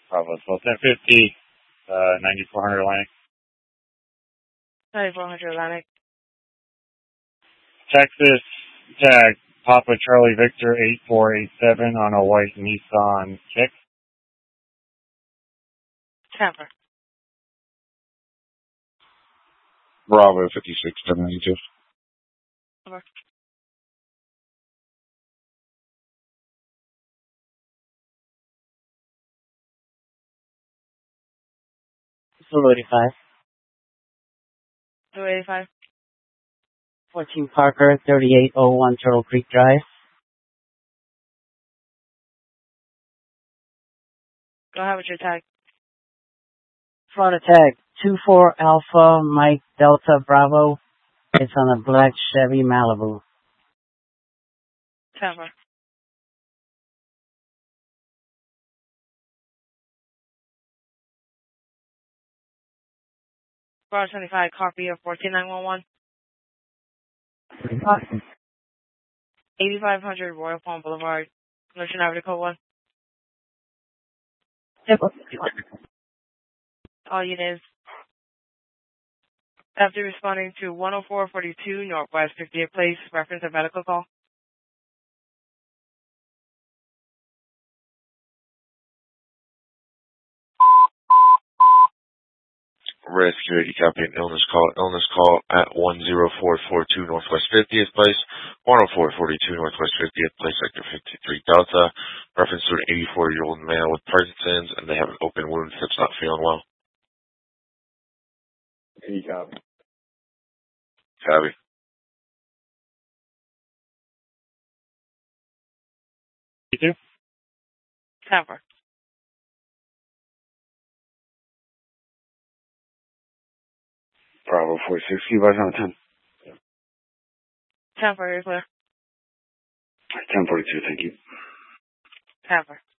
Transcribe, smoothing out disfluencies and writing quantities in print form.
Bravo, so 1050, 9400 Atlantic. 9400 Atlantic. Texas, tag Papa Charlie Victor 8487 on a white Nissan Kick. Tampa. Bravo 5692. Over. Zulu 85. 285. 14 Parker, 3801 Turtle Creek Drive. Go ahead with your tag. Florida tag 24 Alpha Mike Delta Bravo. It's on a black Chevy Malibu. Tampa. Bravo 75, copy of 14911. 8500 Royal Palm Boulevard, Ocean Avenue, Code 1. All units. After responding to 10442 Northwest 58th Place, reference a medical call. Rescue 80 copy an illness call at 10442 Northwest 50th Place, 10442 Northwest 50th Place, Sector 53 Delta. Reference to an 84-year-old male with Parkinson's, and they have an open wound that's not feeling well. 80 copy. Copy. You too? Tampa. Bravo 460, Buzz on 10. Tampa, you're clear. 1042, thank you. Tampa.